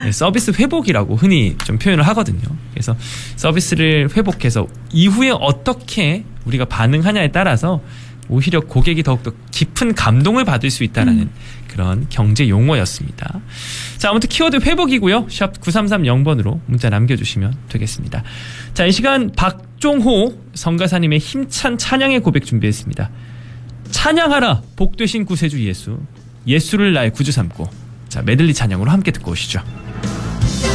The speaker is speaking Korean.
서비스 회복이라고 흔히 좀 표현을 하거든요. 그래서 서비스를 회복해서 이후에 어떻게 우리가 반응하냐에 따라서 오히려 고객이 더욱더 깊은 감동을 받을 수 있다는 그런 경제 용어였습니다. 자, 아무튼 키워드 회복이고요. 샵 9330번으로 문자 남겨주시면 되겠습니다. 자, 이 시간 박종호 성가사님의 힘찬 찬양의 고백 준비했습니다. 찬양하라 복되신 구세주 예수, 예수를 나의 구주 삼고. 자, 메들리 찬양으로 함께 듣고 오시죠.